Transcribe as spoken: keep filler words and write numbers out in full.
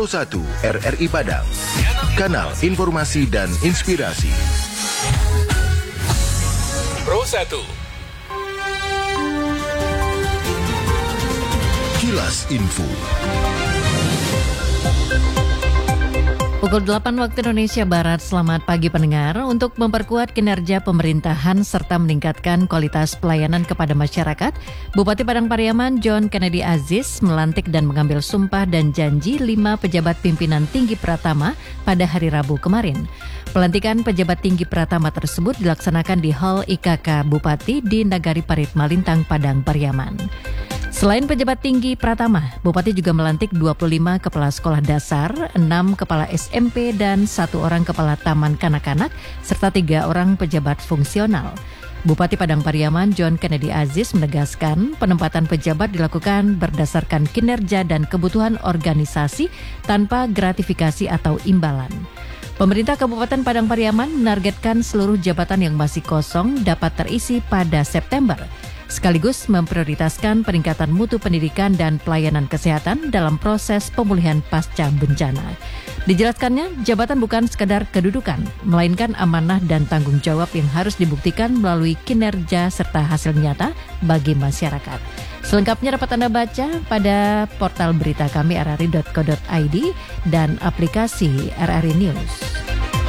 Pro satu R R I Padang, kanal informasi dan inspirasi. Pro satu. Kilas Info. Pukul delapan waktu Indonesia Barat, selamat pagi pendengar. Untuk memperkuat kinerja pemerintahan serta meningkatkan kualitas pelayanan kepada masyarakat, Bupati Padang Pariaman John Kennedy Aziz melantik dan mengambil sumpah dan janji lima pejabat pimpinan tinggi Pratama pada hari Rabu kemarin. Pelantikan pejabat tinggi Pratama tersebut dilaksanakan di Hall I K K Bupati di Nagari Parit Malintang, Padang Pariaman. Selain pejabat tinggi Pratama, Bupati juga melantik dua puluh lima kepala sekolah dasar, enam kepala S M P, dan satu orang kepala taman kanak-kanak, serta tiga orang pejabat fungsional. Bupati Padang Pariaman John Kennedy Aziz menegaskan penempatan pejabat dilakukan berdasarkan kinerja dan kebutuhan organisasi tanpa gratifikasi atau imbalan. Pemerintah Kabupaten Padang Pariaman menargetkan seluruh jabatan yang masih kosong dapat terisi pada September, sekaligus memprioritaskan peningkatan mutu pendidikan dan pelayanan kesehatan dalam proses pemulihan pasca bencana. Dijelaskannya, jabatan bukan sekedar kedudukan, melainkan amanah dan tanggung jawab yang harus dibuktikan melalui kinerja serta hasil nyata bagi masyarakat. Selengkapnya dapat Anda baca pada portal berita kami r r i dot co dot i d dan aplikasi R R I News.